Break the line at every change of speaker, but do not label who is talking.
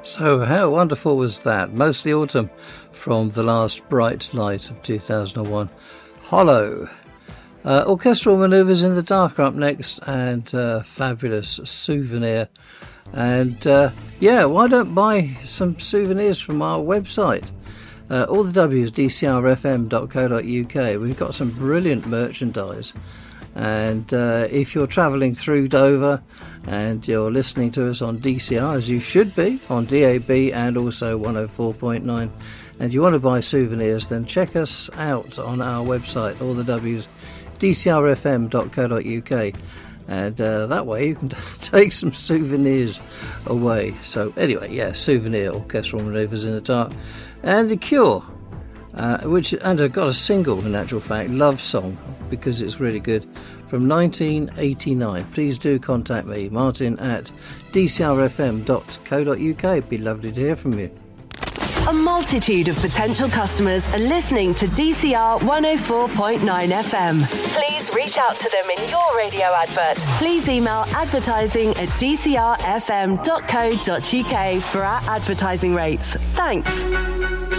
So how wonderful was that? Mostly Autumn from the last bright light of 2001. Hollow. Orchestral Manoeuvres in the Dark are up next, and fabulous Souvenir. And why don't buy some souvenirs from our website? All the W's, dcrfm.co.uk. We've got some brilliant merchandise. And if you're travelling through Dover and you're listening to us on DCR, as you should be, on DAB and also 104.9, and you want to buy souvenirs, then check us out on our website, all the W's, dcrfm.co.uk. And that way you can take some souvenirs away. So anyway, Souvenir, Orchestral Manoeuvres in the Dark. And The Cure, which I've got a single, in actual fact, Love Song, because it's really good, from 1989. Please do contact me, Martin at dcrfm.co.uk. It'd be lovely to hear from you.
A multitude of potential customers are listening to DCR 104.9 FM. Please reach out to them in your radio advert. Please email advertising@dcrfm.co.uk for our advertising rates. Thanks.